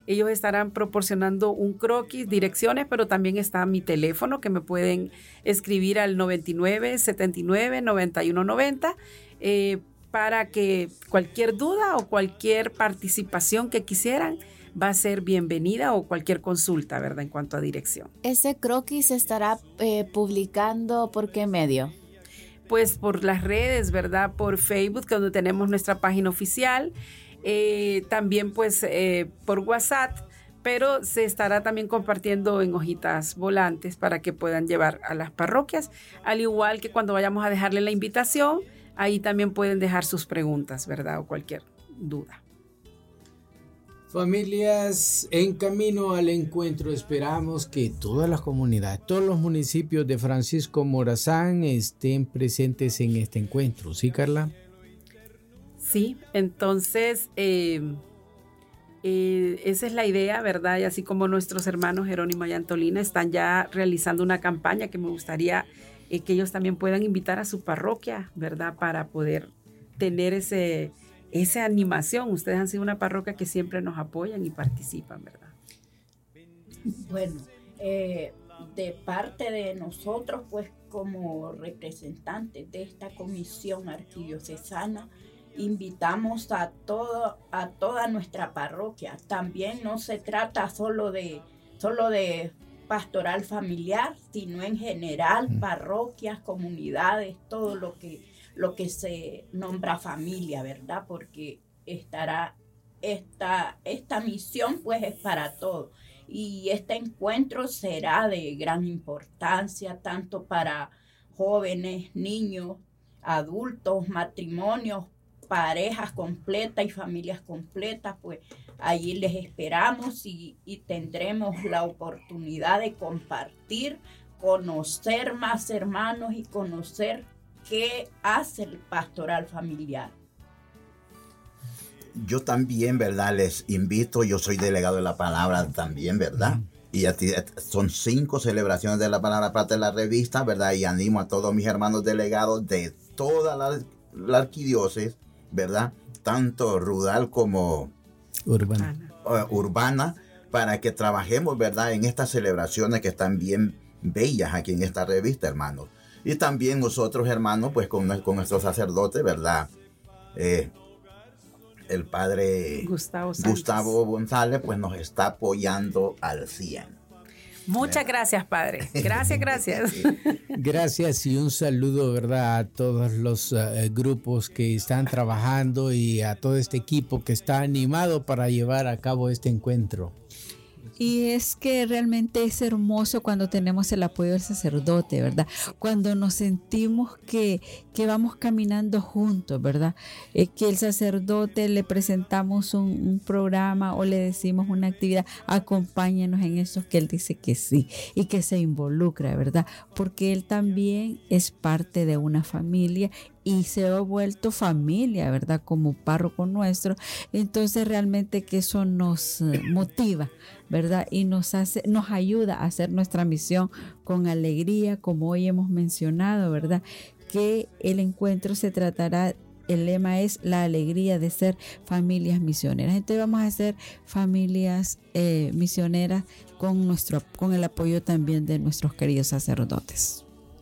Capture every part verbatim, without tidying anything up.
Ellos estarán proporcionando un croquis, direcciones, pero también está mi teléfono que me pueden escribir al noventa y nueve, setenta y nueve, noventa y uno noventa eh, para que cualquier duda o cualquier participación que quisieran va a ser bienvenida o cualquier consulta, ¿verdad? En cuanto a dirección. ¿Ese croquis se estará eh, publicando por qué medio? Pues por las redes, ¿verdad? Por Facebook, donde tenemos nuestra página oficial. Eh, también pues eh, por WhatsApp, pero se estará también compartiendo en hojitas volantes para que puedan llevar a las parroquias. Al igual que cuando vayamos a dejarle la invitación, ahí también pueden dejar sus preguntas, ¿verdad? O cualquier duda. Familias, en camino al encuentro, esperamos que todas las comunidades, todos los municipios de Francisco Morazán estén presentes en este encuentro. ¿Sí, Carla? Sí, entonces eh, eh, esa es la idea, ¿verdad? Y así como nuestros hermanos Jerónimo y Antolina están ya realizando una campaña que me gustaría eh, que ellos también puedan invitar a su parroquia, ¿verdad? Para poder tener ese... esa animación. Ustedes han sido una parroquia que siempre nos apoyan y participan, ¿verdad? Bueno, eh, de parte de nosotros, pues como representantes de esta comisión arquidiocesana, invitamos a, todo, a toda nuestra parroquia. También no se trata solo de, solo de pastoral familiar, sino en general, parroquias, comunidades, todo lo que lo que se nombra familia, ¿verdad? Porque estará esta, esta misión pues es para todos. Y este encuentro será de gran importancia tanto para jóvenes, niños, adultos, matrimonios, parejas completas y familias completas. Pues allí les esperamos y, y tendremos la oportunidad de compartir, conocer más hermanos y conocer ¿qué hace el pastoral familiar? Yo también, ¿verdad? Les invito, yo soy delegado de la palabra también, ¿verdad? Uh-huh. Y son cinco celebraciones de la palabra parte de la revista, ¿verdad? Y animo a todos mis hermanos delegados de toda la, la arquidiócesis, ¿verdad? Tanto rural como urbana. Uh, urbana, para que trabajemos, ¿verdad? En estas celebraciones que están bien bellas aquí en esta revista, hermanos. Y también nosotros, hermanos, pues con, con nuestro sacerdote, ¿verdad? Eh, el padre Gustavo, Gustavo González, pues nos está apoyando al cien. Muchas gracias, padre. Gracias, gracias. Gracias y un saludo, ¿verdad? A todos los uh, grupos que están trabajando y a todo este equipo que está animado para llevar a cabo este encuentro. Y es que realmente es hermoso cuando tenemos el apoyo del sacerdote, ¿verdad? Cuando nos sentimos que, que vamos caminando juntos, ¿verdad? Eh, que el sacerdote le presentamos un, un programa o le decimos una actividad, acompáñenos en eso, que él dice que sí y que se involucra, ¿verdad? Porque él también es parte de una familia y se ha vuelto familia, ¿verdad? Como párroco nuestro. Entonces realmente que eso nos motiva, ¿verdad? Y nos hace, nos ayuda a hacer nuestra misión con alegría, como hoy hemos mencionado, ¿verdad? Que el encuentro se tratará, el lema es la alegría de ser familias misioneras. Entonces vamos a ser familias eh, misioneras con, nuestro, con el apoyo también de nuestros queridos sacerdotes.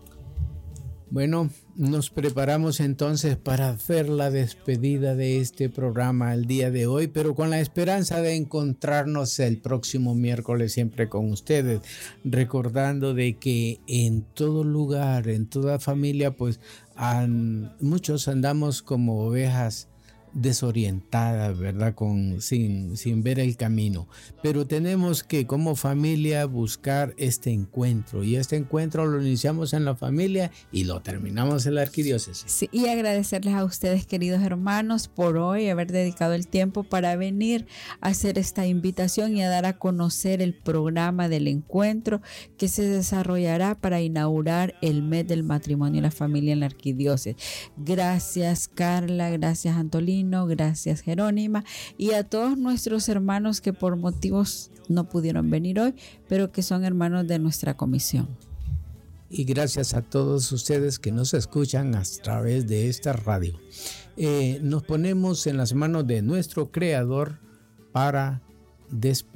Bueno, nos preparamos entonces para hacer la despedida de este programa el día de hoy, pero con la esperanza de encontrarnos el próximo miércoles siempre con ustedes, recordando de que en todo lugar, en toda familia, pues han, muchos andamos como ovejas desorientadas, ¿verdad? Con, sin, sin ver el camino. Pero tenemos que como familia buscar este encuentro y este encuentro lo iniciamos en la familia y lo terminamos en la arquidiócesis. Sí, y agradecerles a ustedes, queridos hermanos, por hoy haber dedicado el tiempo para venir a hacer esta invitación y a dar a conocer el programa del encuentro que se desarrollará para inaugurar el mes del matrimonio y la familia en la arquidiócesis. Gracias, Carla, gracias, Antolino, gracias, Jerónima, y a todos nuestros hermanos que por motivos no pudieron venir hoy, pero que son hermanos de nuestra comisión. Y gracias a todos ustedes que nos escuchan a través de esta radio. Eh, nos ponemos en las manos de nuestro Creador para despedir.